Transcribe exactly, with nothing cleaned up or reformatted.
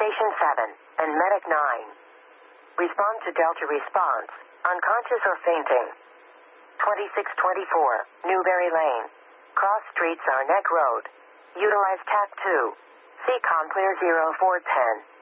Station seven, and Medic nine. Respond to Delta response, unconscious or fainting. twenty-six twenty-four, Newberry Lane. Cross Streets are Neck Road. Utilize T A C two. C COM clear zero four ten.